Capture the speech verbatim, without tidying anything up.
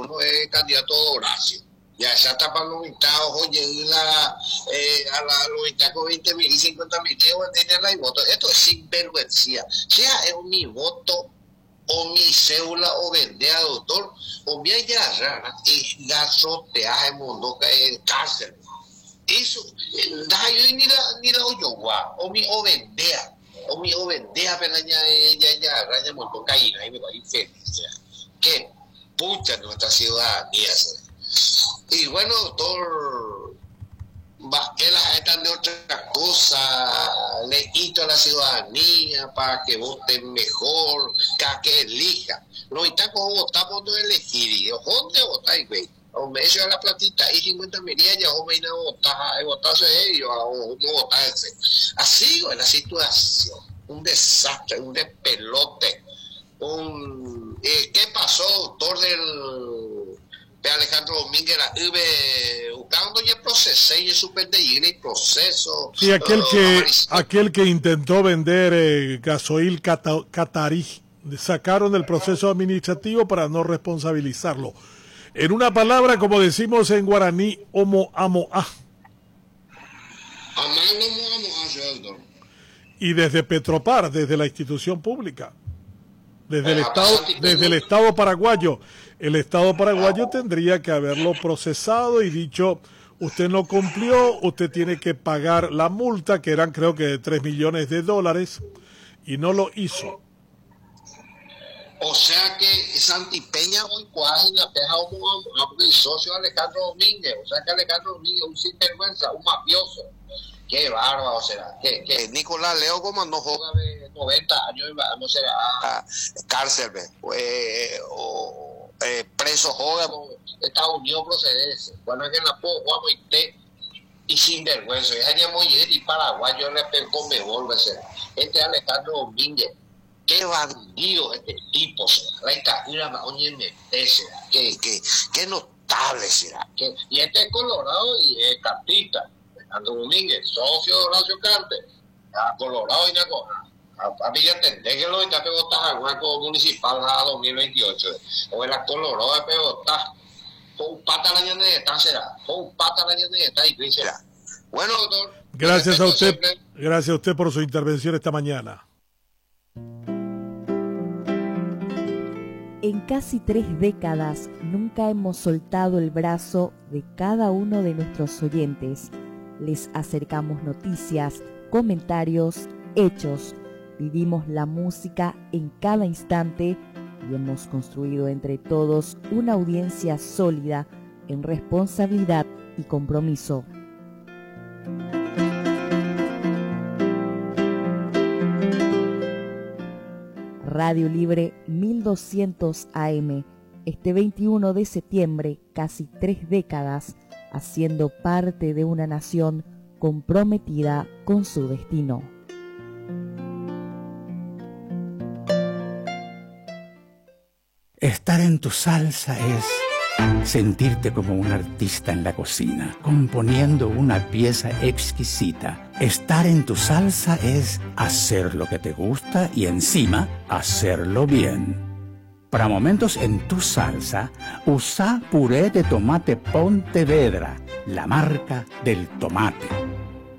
no es candidato de Horacio. Ya ya está para los mitad, oye, la, eh, a la, los mitad con veinte mil y cincuenta mil euros en la voto. Esto es sinvergüenza. Sea es mi voto o mi cédula o vender a doctor o mi agarra y gasoteaje en mundo en cárcel. Eso, da yo ni la ni la oyo o mi o vendea o mi o vendea pero ya ya ya raya muerto caína y me va infeliz. Que pucha nuestra ciudadanía. Y bueno, doctor Vasquela, están de otra cosa, le hito a la ciudadanía para que voten mejor, que elija. No está como votamos no elegir, y ¿dónde votáis, güey? O me echo la platita y cincuenta mil ya o me iba a votar, votarse ellos, o no votarse. Así, güey, la situación, un desastre, un despelote, un... Eh, ¿qué pasó, doctor del... de Alejandro Domínguez, la U B, buscando ya procesé y super de y proceso. Sí, aquel uh, que aquel que intentó vender eh, gasoil cata, catarí, sacaron del proceso administrativo para no responsabilizarlo. En una palabra, como decimos en guaraní, homo amo a. Y desde Petropar, desde la institución pública, desde el Estado, desde el Estado paraguayo, el Estado paraguayo tendría que haberlo procesado y dicho, usted no cumplió, usted tiene que pagar la multa, que eran creo que de tres millones de dólares, y no lo hizo. O sea que Santi Peña hoy cuasi la deja un socio Alejandro Domínguez, o sea que Alejandro Domínguez un sinvergüenza, un mafioso. Qué bárbaro será. Que, que Nicolás Leo como no juega de noventa años y vamos a cárcel, eh, o eh, preso joven, Estados Unidos procederse. Bueno, es que la puedo jugar muy té y sinvergüenza. Es allá muy y paraguayo le pegó me vuelve será. Este Alejandro Domínguez. Qué bandido este tipo será. La Itacura, oye, me será. Qué, qué, qué notable será. Que, y este es colorado y es cartista. Alejandro Domínguez, socio de Horacio Carte, a Colorado y Naco. A, a mí ya entendé que lo está pegotado al hueco municipal a dos mil veintiocho. O en la Colorado de pegotado. Con pata la llaneta será. Con pata la llaneta y será. Bueno, doctor. Gracias a usted. Siempre. Gracias a usted por su intervención esta mañana. En casi tres décadas nunca hemos soltado el brazo de cada uno de nuestros oyentes. Les acercamos noticias, comentarios, hechos. Vivimos la música en cada instante y hemos construido entre todos una audiencia sólida en responsabilidad y compromiso. Radio Libre mil doscientos A M, este veintiuno de septiembre, casi tres décadas, haciendo parte de una nación comprometida con su destino. Estar en tu salsa es sentirte como un artista en la cocina, componiendo una pieza exquisita. Estar en tu salsa es hacer lo que te gusta y encima hacerlo bien. Para momentos en tu salsa, usa puré de tomate Pontevedra, la marca del tomate.